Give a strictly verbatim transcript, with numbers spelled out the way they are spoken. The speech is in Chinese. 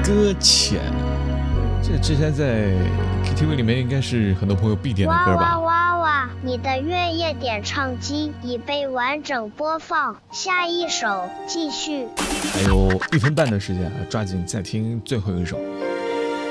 搁浅，这之前在 K T V 里面应该是很多朋友必点的歌吧。 哇哇哇哇，你的月夜点唱机已被完整播放，下一首继续。 还有一分半的时间啊，抓紧再听最后一首。